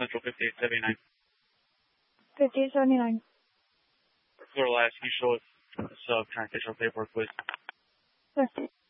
Central 5879. 5879. Florida Labs, can you show us sub transitional paperwork, please? Sir.